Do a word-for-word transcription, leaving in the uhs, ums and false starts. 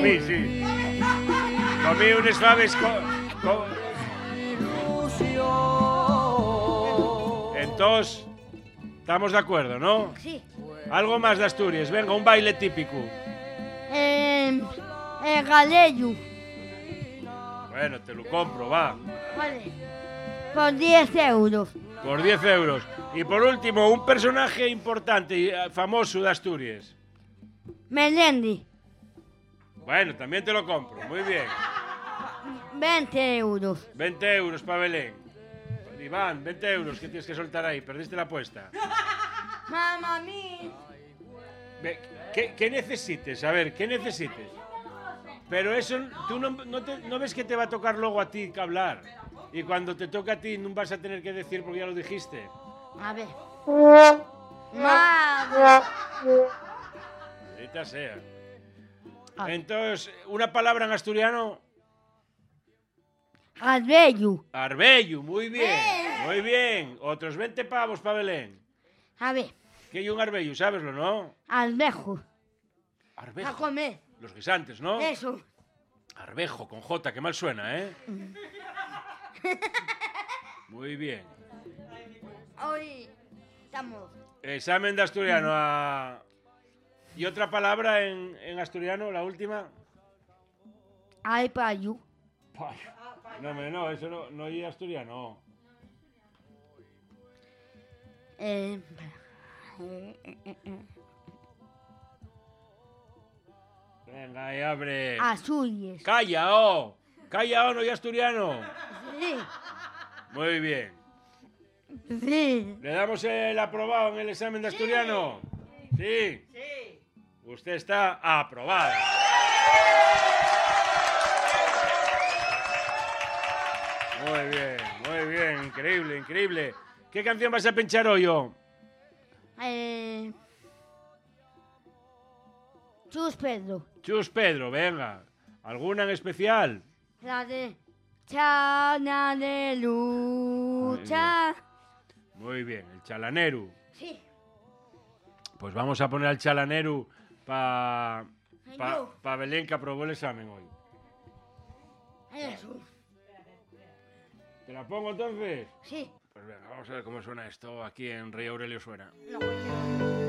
comí, sí. Comí unes faves co, co... Entonces, estamos de acuerdo, ¿no? Sí. Algo más de Asturias, venga, un baile típico. Eh, el galeyo. Bueno, te lo compro, va. Vale. Por diez euros. Por diez euros. Y por último, un personaje importante y eh, famoso de Asturias. Melendi. Bueno, también te lo compro, muy bien. veinte euros. veinte euros para Belén. Iván, veinte euros que tienes que soltar ahí, perdiste la apuesta. Mamá mía. Ve, ¿Qué, ¿Qué necesites? A ver, ¿qué necesites? Pero eso, tú no, no, te, no ves que te va a tocar luego a ti que hablar. Y cuando te toca a ti no vas a tener que decir porque ya lo dijiste. A ver. Madre. Maldita sea. Entonces, una palabra en asturiano. Arbello. Arbello, muy bien, muy bien. Otros veinte pavos para Belén. A ver. ¿Qué hay un arbello? ¿Sabeslo, no? Arbejo. Arbejo. A comer. Los guisantes, ¿no? Eso. Arbejo, con J, que mal suena, ¿eh? Muy bien. Hoy estamos. Examen de asturiano a... ¿Y otra palabra en, en asturiano, la última? Ay, payu. Payo. No, hombre, no, eso no, no es asturiano. Eh, eh, eh, eh. Venga, ahí abre. Asturias. Calla, oh. Calla, oh, no es asturiano. Sí. Muy bien. Sí. ¿Le damos el aprobado en el examen de asturiano? Sí. Sí. Usted está aprobada. Muy bien, muy bien, increíble, increíble. ¿Qué canción vas a pinchar hoy, yo? Eh, Chus Pedro. Chus Pedro, venga. ¿Alguna en especial? La de Chana de lucha. Muy bien, el chalanero. Sí. Pues vamos a poner al chalanero para pa, Yo. pa Belén, que aprobó el examen hoy. Eso. ¿Te la pongo entonces? Sí. Pues venga, vamos a ver cómo suena esto. Aquí en Rey Aurelio suena. No.